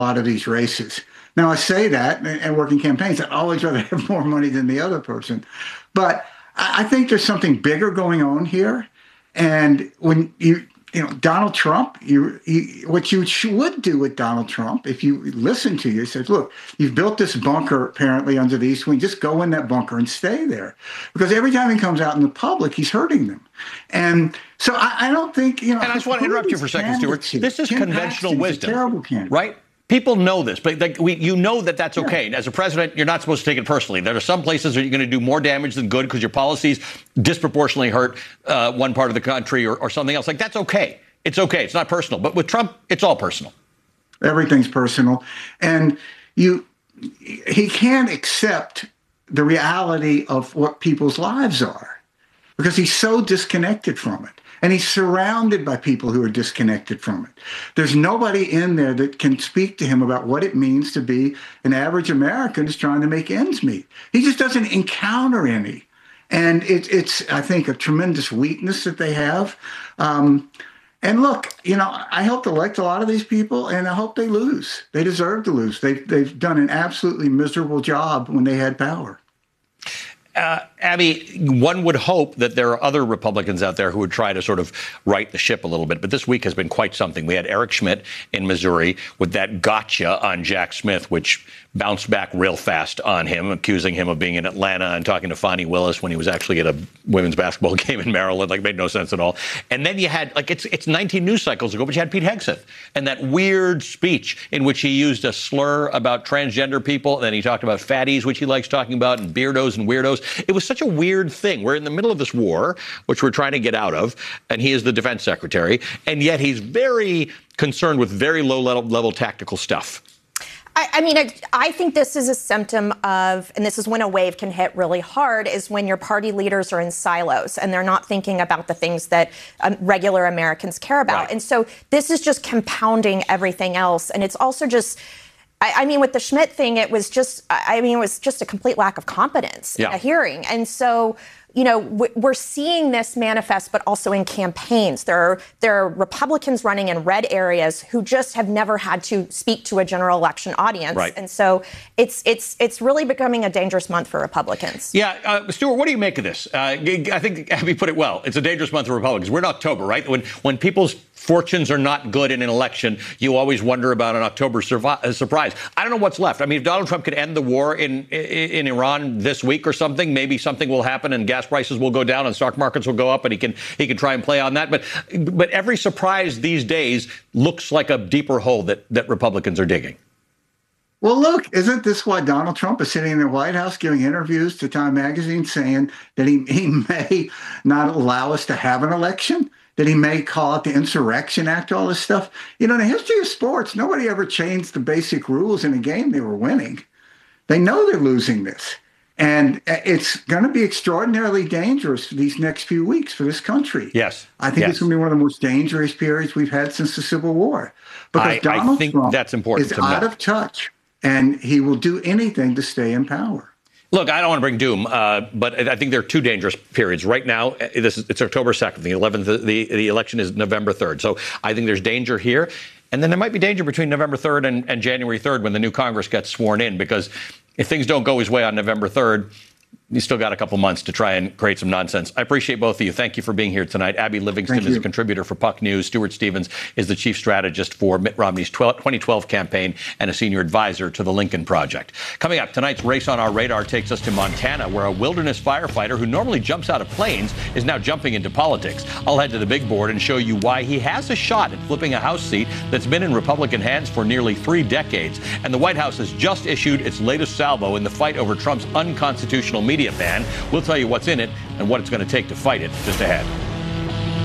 a lot of these races. Now, I say that and work in campaigns. I'd always rather have more money than the other person. But I think there's something bigger going on here. And when Donald Trump, what you would do with Donald Trump, if you listen to you, says, look, you've built this bunker apparently under the East Wing. Just go in that bunker and stay there. Because every time he comes out in the public, he's hurting them. And so I don't think, And I just want to interrupt you for a second, Stuart. This is conventional wisdom, terrible candidate, right? People know this, but you know that that's okay. Yeah. As a president, you're not supposed to take it personally. There are some places where you're going to do more damage than good because your policies disproportionately hurt one part of the country or something else. Like, that's okay. It's okay. It's not personal. But with Trump, it's all personal. Everything's personal. And he can't accept the reality of what people's lives are because he's so disconnected from it. And he's surrounded by people who are disconnected from it. There's nobody in there that can speak to him about what it means to be an average American who's trying to make ends meet. He just doesn't encounter any. And it's I think, a tremendous weakness that they have. And look, I helped elect a lot of these people, and I hope they lose. They deserve to lose. They've done an absolutely miserable job when they had power. Abby, one would hope that there are other Republicans out there who would try to sort of right the ship a little bit. But this week has been quite something. We had Eric Schmidt in Missouri with that gotcha on Jack Smith, which bounced back real fast on him, accusing him of being in Atlanta and talking to Fonnie Willis when he was actually at a women's basketball game in Maryland. Like, made no sense at all. And then you had, it's 19 news cycles ago, but you had Pete Hegseth and that weird speech in which he used a slur about transgender people. And then he talked about fatties, which he likes talking about, and beardos and weirdos. It was such a weird thing. We're in the middle of this war, which we're trying to get out of, and he is the defense secretary, and yet he's very concerned with very low-level tactical stuff. I think this is a symptom of, and this is when a wave can hit really hard, is when your party leaders are in silos and they're not thinking about the things that regular Americans care about. Right. And so this is just compounding everything else. And it's also just, with the Schmidt thing, it was just a complete lack of competence in a hearing. And so, we're seeing this manifest, but also in campaigns. There are Republicans running in red areas who just have never had to speak to a general election audience. Right. And so it's really becoming a dangerous month for Republicans. Yeah. Stuart, what do you make of this? I think Abby put it well. It's a dangerous month for Republicans. We're in October, right? When people's fortunes are not good in an election, you always wonder about an October surprise. I don't know what's left. If Donald Trump could end the war in Iran this week or something, maybe something will happen and gas prices will go down and stock markets will go up, and he can try and play on that. But every surprise these days looks like a deeper hole that Republicans are digging. Well, look, isn't this why Donald Trump is sitting in the White House giving interviews to Time Magazine saying that he may not allow us to have an election? That he may call it the Insurrection Act, all this stuff. In the history of sports, nobody ever changed the basic rules in a game they were winning. They know they're losing this. And it's going to be extraordinarily dangerous for these next few weeks for this country. Yes. I think it's going to be one of the most dangerous periods we've had since the Civil War. Because Donald Trump that's important is out of touch, and he will do anything to stay in power. Look, I don't want to bring doom, but I think there are two dangerous periods. Right now, it's October 2nd. The 11th, the election is November 3rd. So I think there's danger here. And then there might be danger between November 3rd and January 3rd when the new Congress gets sworn in, because if things don't go his way on November 3rd, you still got a couple months to try and create some nonsense. I appreciate both of you. Thank you for being here tonight. Abby Livingston is a contributor for Puck News. Stuart Stevens is the chief strategist for Mitt Romney's 2012 campaign and a senior advisor to the Lincoln Project. Coming up, tonight's Race on Our Radar takes us to Montana, where a wilderness firefighter who normally jumps out of planes is now jumping into politics. I'll head to the big board and show you why he has a shot at flipping a House seat that's been in Republican hands for nearly 3 decades. And the White House has just issued its latest salvo in the fight over Trump's unconstitutional media ban. We'll tell you what's in it and what it's going to take to fight it just ahead.